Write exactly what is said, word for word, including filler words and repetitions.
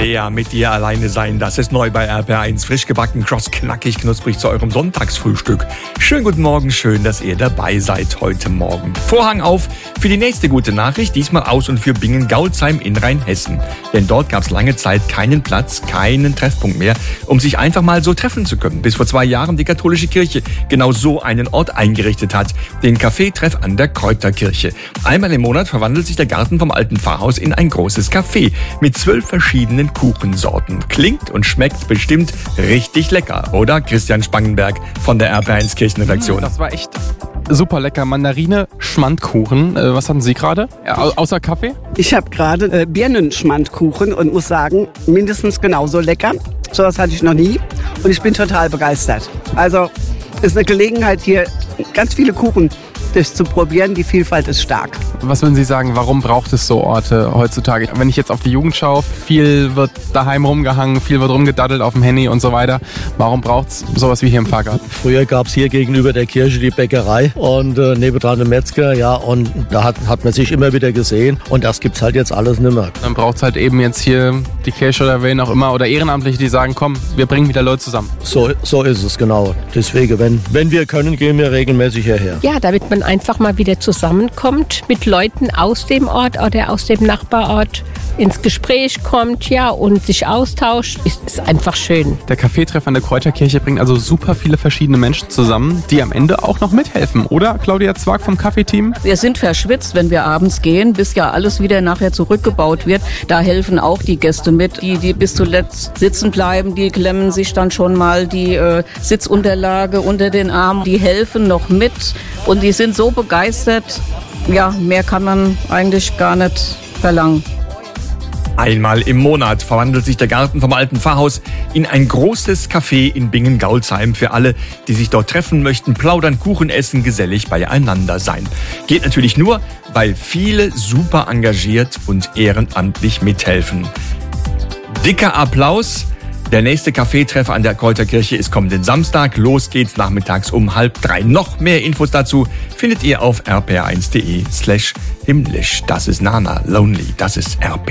Lea mit dir alleine sein, das ist neu bei R P R eins. Frisch gebacken, kross, knackig, knusprig zu eurem Sonntagsfrühstück. Schönen guten Morgen, schön, dass ihr dabei seid heute Morgen. Vorhang auf für die nächste gute Nachricht, diesmal aus und für Bingen-Gaulsheim in Rheinhessen. Denn dort gab es lange Zeit keinen Platz, keinen Treffpunkt mehr, um sich einfach mal so treffen zu können. Bis vor zwei Jahren die katholische Kirche genau so einen Ort eingerichtet hat, den Café-Treff an der Kräuterkirche. Einmal im Monat verwandelt sich der Garten vom alten Pfarrhaus in ein großes Café mit zwölf verschiedenen Kuchensorten. Klingt und schmeckt bestimmt richtig lecker, oder? Christian Spangenberg von der R P R eins Kirchenredaktion. Das war echt super lecker. Mandarine, Schmandkuchen. Äh, was hatten Sie gerade? Ja, au- außer Kaffee? Ich habe gerade äh, Birnenschmandkuchen und muss sagen, mindestens genauso lecker. So was hatte ich noch nie und ich bin total begeistert. Also ist eine Gelegenheit, hier ganz viele Kuchen zu probieren. Die Vielfalt ist stark. Was würden Sie sagen, warum braucht es so Orte heutzutage? Wenn ich jetzt auf die Jugend schaue, viel wird daheim rumgehangen, viel wird rumgedaddelt auf dem Handy und so weiter. Warum braucht es sowas wie hier im Pfarrgarten? Früher gab es hier gegenüber der Kirche die Bäckerei und äh, nebendran den Metzger, ja, und da hat, hat man sich immer wieder gesehen und das gibt's halt jetzt alles nicht mehr. Dann braucht es halt eben jetzt hier die Kirche oder wen auch immer oder Ehrenamtliche, die sagen, komm, wir bringen wieder Leute zusammen. So, so ist es, genau. Deswegen, wenn, wenn wir können, gehen wir regelmäßig hierher. Ja, damit man einfach mal wieder zusammenkommt mit Leuten aus dem Ort oder aus dem Nachbarort, ins Gespräch kommt, ja, und sich austauscht, ist, ist einfach schön. Der Café-Treff an der Kräuterkirche bringt also super viele verschiedene Menschen zusammen, die am Ende auch noch mithelfen, oder? Claudia Zwag vom Kaffeeteam? Wir sind verschwitzt, wenn wir abends gehen, bis ja alles wieder nachher zurückgebaut wird. Da helfen auch die Gäste mit, die, die bis zuletzt sitzen bleiben, die klemmen sich dann schon mal die äh, Sitzunterlage unter den Arm, die helfen noch mit und die sind so begeistert. Ja, mehr kann man eigentlich gar nicht verlangen. Einmal im Monat verwandelt sich der Garten vom alten Pfarrhaus in ein großes Café in Bingen-Gaulsheim für alle, die sich dort treffen möchten, plaudern, Kuchen essen, gesellig beieinander sein. Geht natürlich nur, weil viele super engagiert und ehrenamtlich mithelfen. Dicker Applaus. Der nächste Café-Treff an der Kräuterkirche ist kommenden Samstag. Los geht's nachmittags um halb drei. Noch mehr Infos dazu findet ihr auf r p r eins punkt d e slash himmlisch. Das ist Nana Lonely. Das ist R P